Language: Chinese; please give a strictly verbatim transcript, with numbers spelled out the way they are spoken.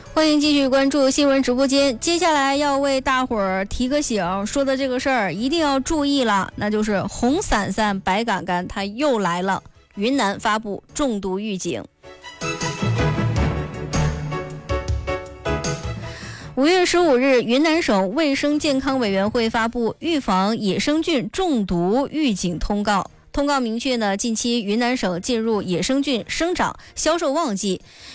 欢迎继续关注新闻直播间。接下来要为大伙儿提个醒，说的这个事儿一定要注意了，那就是红伞伞白杆杆它又来了。云南发布中毒预警。五月十五日，云南省卫生健康委员会发布预防野生菌中毒预警通告。通告明确呢，近期云南省进入野生菌生长、销售旺季，